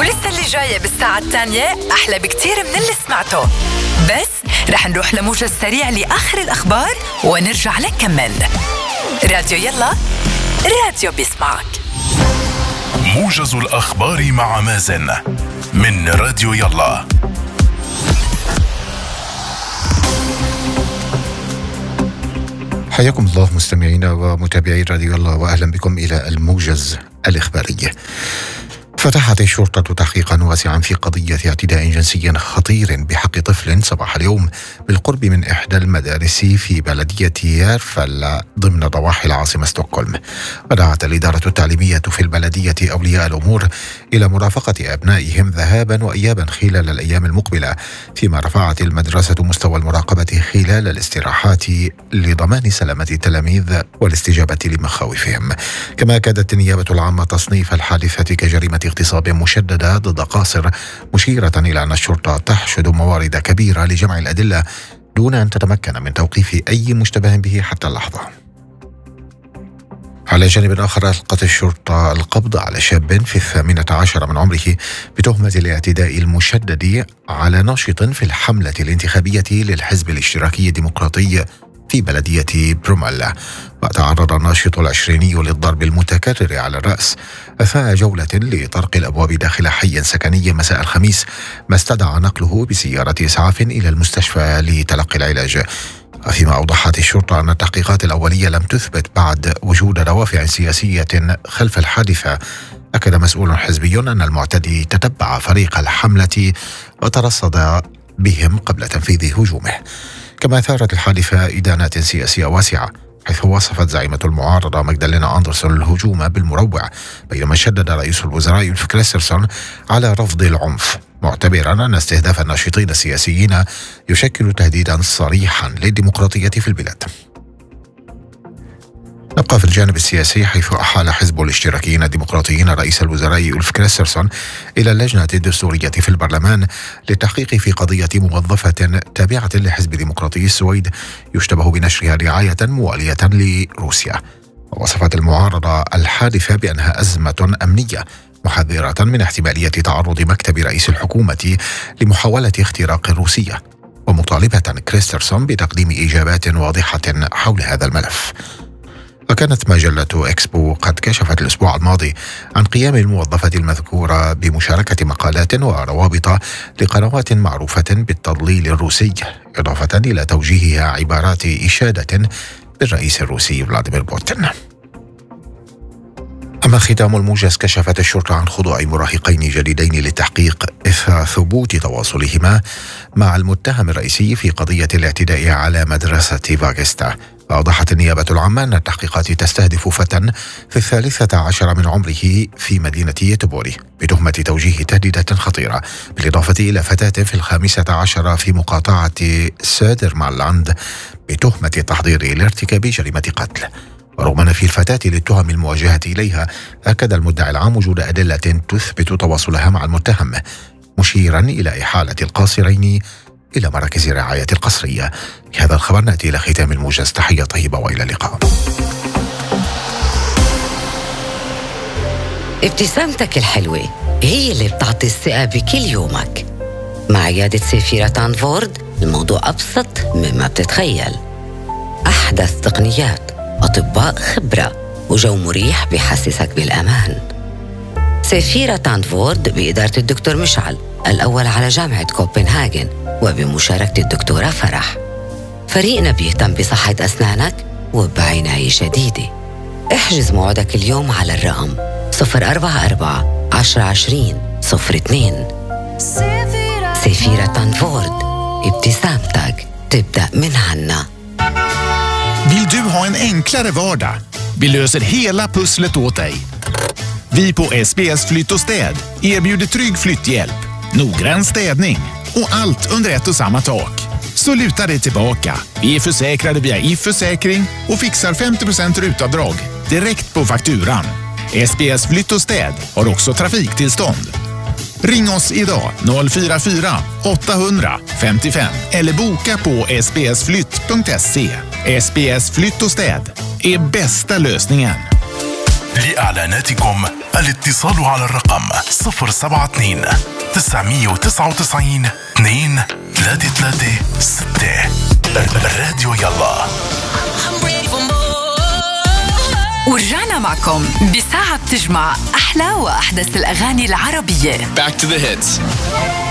ولسه اللي جاية بالساعة الثانية أحلى بكتير من اللي سمعته. بس رح نروح لموجز سريع لآخر الأخبار ونرجع لك كمل. راديو يلا، راديو بيسمعك. موجز الأخبار مع مازن من راديو يلا. حياكم الله مستمعينا ومتابعي راديو الله، وأهلا بكم إلى الموجز الإخباري. فتحت الشرطة تحقيقا واسعا في قضية اعتداء جنسي خطير بحق طفل صباح اليوم بالقرب من إحدى المدارس في بلدية يارفل ضمن ضواحي العاصمة ستوكهولم. ودعت الإدارة التعليمية في البلدية أولياء الأمور إلى مرافقة أبنائهم ذهابا وإيابا خلال الأيام المقبلة، فيما رفعت المدرسة مستوى المراقبة خلال الاستراحات لضمان سلامة التلاميذ والاستجابة لمخاوفهم. كما أكدت النيابة العامة تصنيف الحادثة كجريمة اغتصاب مشددة ضد قاصر، مشيرة إلى أن الشرطة تحشد موارد كبيرة لجمع الأدلة دون أن تتمكن من توقيف أي مشتبه به حتى اللحظة. على جانب آخر، ألقت الشرطة القبض على شاب في 18 من عمره بتهمة الاعتداء المشدد على ناشط في الحملة الانتخابية للحزب الاشتراكي الديمقراطي في بلدية برومالا. وتعرض الناشط العشريني للضرب المتكرر على الرأس أثناء جولة لطرق الأبواب داخل حي سكني مساء الخميس، ما استدعى نقله بسيارة إسعاف إلى المستشفى لتلقي العلاج. فيما أوضحت الشرطة أن التحقيقات الأولية لم تثبت بعد وجود دوافع سياسية خلف الحادثة. أكد مسؤول حزبي أن المعتدي تتبع فريق الحملة وترصد بهم قبل تنفيذ هجومه. كما أثارت الحادثة إدانات سياسية واسعة، حيث وصفت زعيمة المعارضة ماغدالينا أندرسون الهجوم بالمروع، بينما شدد رئيس الوزراء أولف كريسترسون على رفض العنف، معتبرا أن استهداف الناشطين السياسيين يشكل تهديدا صريحا للديمقراطية في البلاد. نبقى في الجانب السياسي، حيث أحال حزب الاشتراكيين الديمقراطيين رئيس الوزراء أولف كريسترسون إلى اللجنة الدستورية في البرلمان للتحقيق في قضية موظفة تابعة لحزب ديمقراطي السويد يشتبه بنشرها رعاية موالية لروسيا. ووصفت المعارضة الحادثة بأنها أزمة أمنية، محذرة من احتمالية تعرض مكتب رئيس الحكومة لمحاولة اختراق الروسية، ومطالبة كريسترسون بتقديم إجابات واضحة حول هذا الملف. وكانت مجلة إكسبو قد كشفت الأسبوع الماضي عن قيام الموظفة المذكورة بمشاركة مقالات وروابط لقنوات معروفة بالتضليل الروسي، إضافة إلى توجيهها عبارات إشادة بالرئيس الروسي فلاديمير بوتين. أما ختام الموجز، كشفت الشرطة عن خضوع مراهقين جديدين للتحقيق إثر ثبوت تواصلهما مع المتهم الرئيسي في قضية الاعتداء على مدرسة فاغستا. وأوضحت النيابة العامة أن التحقيقات تستهدف فتى في 13 من عمره في مدينة يتبوري بتهمة توجيه تهديدات خطيرة، بالإضافة إلى فتاة في 15 في مقاطعة سادرمالاند بتهمة التحضير لارتكاب جريمة قتل. ورغم نفي الفتاة للتهم الموجهة إليها، أكد المدعي العام وجود أدلة تثبت تواصلها مع المتهم، مشيرا إلى إحالة القاصرين إلى مراكز الرعاية القصرية. بهذا الخبر نأتي إلى ختام الموجز. تحية طيبة وإلى اللقاء. ابتسامتك الحلوة هي اللي بتعطي الثقة بكل يومك. مع عيادة سيفيرا تانفورد الموضوع أبسط مما بتتخيل. أحدث تقنيات، أطباء خبرة، وجو مريح بيحسسك بالأمان. سيفيرا تانفورد بإدارة الدكتور مشعل الأول على جامعة كوبنهاجن، وبمشاركة الدكتورة فرح. فريقنا بيهتم بصحة أسنانك وبعناية شديدة. احجز موعدك اليوم على الرقم 044 1020 02. سيفيرا تانفورد، ابتسامتك تبدأ من عنا. Vill du ha en enklare vardag? Vi löser hela pusslet åt dig. Vi på SBS Flytt och städ erbjuder trygg flytthjälp, noggrann städning och allt under ett och samma tak. Så luta dig tillbaka. Vi är försäkrade via IF-försäkring och fixar 50% rutavdrag direkt på fakturan. SBS Flytt och städ har också trafiktillstånd. Ring oss idag 044 800 55 eller boka på sbsflytt.se. SBS Flytt och städ är bästa lösningen. لإعلاناتكم الاتصال على الرقم 072 999 2336. راديو يلا. ورجعنا معكم بساعة بتجمع أحلى وأحدث الأغاني العربية. Back to the hits.